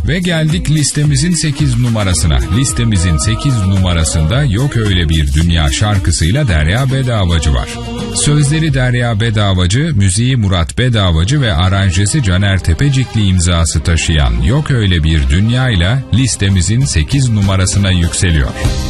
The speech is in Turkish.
Ve geldik listemizin 8 numarasına. Listemizin 8 numarasında Yok Öyle Bir Dünya şarkısıyla Derya Bedavacı var. Sözleri Derya Bedavacı, müziği Murat Bedavacı ve aranjesi Caner Tepecikli imzası taşıyan Yok Öyle Bir Dünya ile listemizin 8 numarasına yükseliyor.